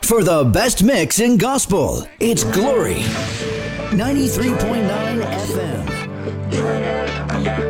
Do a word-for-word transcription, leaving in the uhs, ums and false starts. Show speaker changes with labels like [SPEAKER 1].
[SPEAKER 1] For the best mix in gospel, it's Glory ninety-three point nine F M.